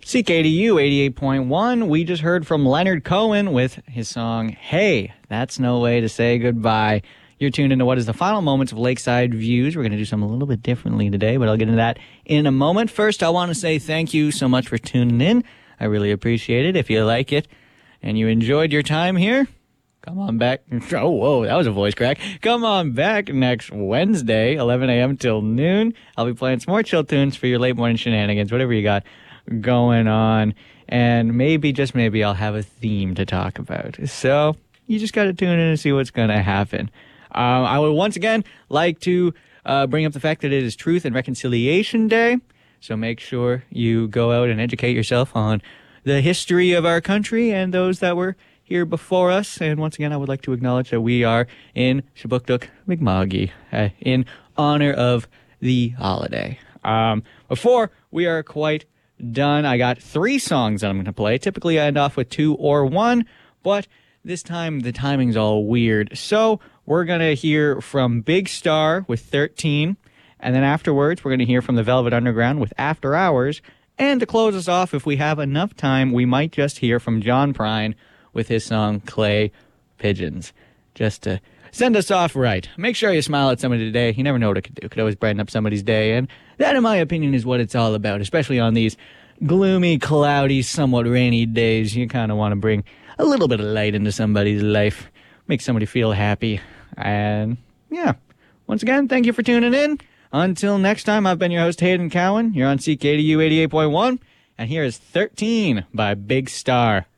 CKDU 88.1, we just heard from Leonard Cohen with his song, Hey, That's No Way to Say Goodbye. You're tuned into what is the final moments of Lakeside Views. We're going to do something a little bit differently today, but I'll get into that in a moment. First, I want to say thank you so much for tuning in. I really appreciate it. If you like it and you enjoyed your time here, come on back. Oh, whoa, that was a voice crack. Come on back next Wednesday, 11 a.m. till noon. I'll be playing some more chill tunes for your late morning shenanigans, whatever you got going on. And maybe, just maybe, I'll have a theme to talk about. So you just got to tune in and see what's going to happen. I would once again like to bring up the fact that it is Truth and Reconciliation Day. So make sure you go out and educate yourself on the history of our country and those that were here before us. And once again, I would like to acknowledge that we are in Shabukduk Mi'kmaq in honor of the holiday. Before we are quite done, I got 3 songs that I'm going to play. Typically, I end off with 2 or 1, but this time the timing's all weird. So we're going to hear from Big Star with 13, and then afterwards, we're going to hear from the Velvet Underground with After Hours. And to close us off, if we have enough time, we might just hear from John Prine with his song Clay Pigeons, just to send us off right. Make sure you smile at somebody today. You never know what it could do. It could always brighten up somebody's day, and that, in my opinion, is what it's all about, especially on these gloomy, cloudy, somewhat rainy days. You kind of want to bring a little bit of light into somebody's life, make somebody feel happy. And yeah, once again, thank you for tuning in. Until next time, I've been your host, Hayden Cowan. You're on CKDU 88.1, and here is 13 by Big Star.